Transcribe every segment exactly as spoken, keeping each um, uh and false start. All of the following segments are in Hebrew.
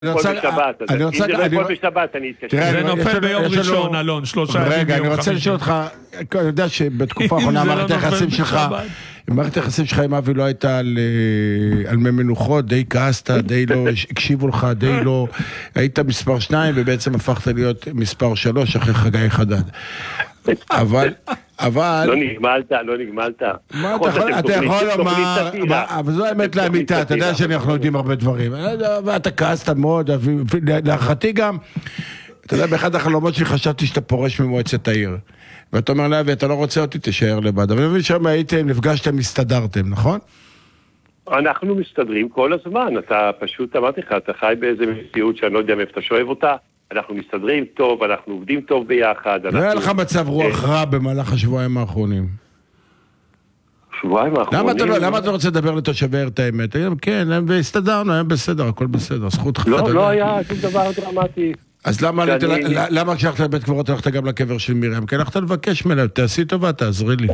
אני רוצה... בשבת, אני רוצה... אם זה לא יכול בשבת, אני אתקשר. זה נופל ביום ראשון, אלון, שלושה ימים ביום חמישי. רגע, אני רוצה לשאול אותך, אני יודע שבתקופה האחרונה מערכת היחסים שלך, מערכת היחסים שלך עם אבי לא הייתה על מי מנוחות, די כעסת, די לא הקשיבו לך, די לא... היית מספר שניים ובעצם הפכת להיות מספר שלוש אחרי חגי חדד. אבל... אבל... לא נגמלת, לא נגמלת. מה אתה יכול לומר, אבל זו האמת לאמיתה, אתה יודע שאנחנו יודעים הרבה דברים. ואתה כעסת מאוד, להערכתי גם, אתה יודע, באחד החלומות שלי חשבתי שאתה פורש ממועצת העיר. ואתה אומר לה, ואתה לא רוצה אותי, תשאר לבד. אבל אני מבין שם הייתם, נפגשתם, הסתדרתם, נכון? אנחנו מסתדרים כל הזמן. אתה פשוט, אמרתי לך, אתה חי באיזה מציאות שאני לא יודע מאיפה אתה שואב אותה. אנחנו מסתדרים טוב, אנחנו עובדים טוב ביחד. לא היה לך מצב רוח רע במהלך השבועיים האחרונים? שבועיים האחרונים? למה אתה לא רוצה לדבר לתושבי את האמת? כן, והסתדרנו, היה בסדר, הכל בסדר, זכותך. לא, לא היה שום דבר דרמטי. אז למה כשהלכת לבית קברות הלכת גם לקבר של מרים? כי הלכת לבקש ממנה, תעשי טובה, תעזרי לי.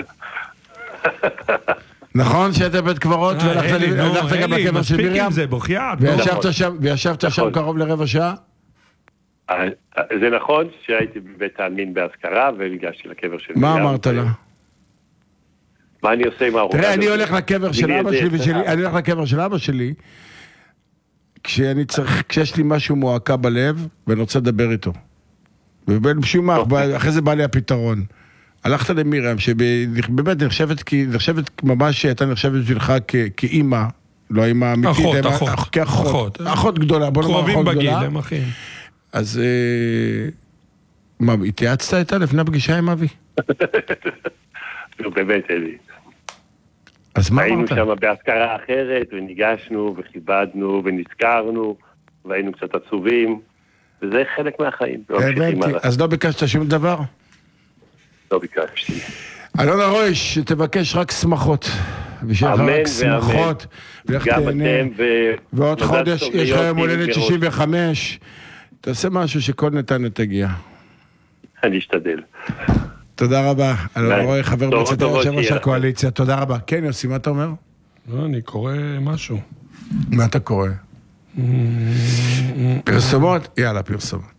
נכון שהיית בבית קברות והלכת גם לקבר של מרים? וישבת שם קרוב לרבע שעה? זה נכון שהייתי בבית העלמין בהזכרה וניגשתי לקבר של מרים. מה אמרת לה? מה אני עושה עם הארוחה? תראה, אני הולך לקבר של אבא שלי, אני הולך לקבר של אבא שלי כשאני צריך, כשיש לי משהו מועקה בלב ואני רוצה לדבר איתו. ובשום מה, אחרי זה בא לי הפתרון. הלכת למירם, שבאמת נחשבת ממש, הייתה נחשבת בשבילך כאימא, לא אימא אמיתית, אחות, אחות, אחות גדולה, בוא נאמר אחות גדולה. קרובים בגיל, הם אחים. אז מה, התייעצת איתה לפני הפגישה עם אבי? לא, באמת, אלי. אז מה היינו אמרת? שם בהזכרה אחרת, וניגשנו, וכיבדנו, ונזכרנו, והיינו קצת עצובים, וזה חלק מהחיים. אז לא ביקשת שום דבר? לא ביקשתי. אלון הרויש, שתבקש רק שמחות. אמן ואמן. גם אתם ו... ועוד חודש, יש לך יום הולדת שישים וחמש. תעשה משהו שכל נתן תגיע. אני אשתדל. תודה רבה. אלון הרויש, חבר מועצת יושב ראש הקואליציה. תודה רבה. כן, יוסי, מה אתה אומר? לא, אני קורא משהו. מה אתה קורא? פרסומות? יאללה, פרסומות.